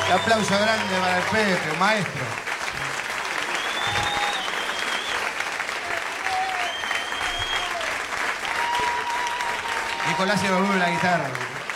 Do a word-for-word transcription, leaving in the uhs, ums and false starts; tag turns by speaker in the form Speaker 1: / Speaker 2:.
Speaker 1: Un aplauso grande para el Pepe, maestro. Nicolás Ibarburu en la guitarra.